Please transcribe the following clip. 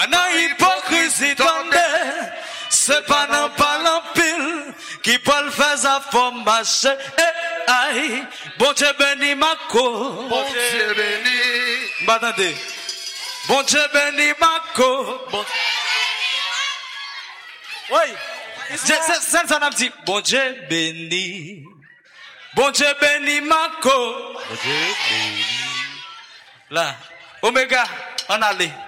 Pas dans hypocrisie tendue, c'est pas dans parlant pile, qui peut le faire sa forme marcher. Aïe, bon Dieu béni ma cause. Bon Dieu béni. M'attendez. Bon Dieu béni ma cause. Oui. C'est ça n'a dit. Bon Dieu béni. Bon Dieu béni ma cause. Bon Dieu béni. Là. Oméga, on allait.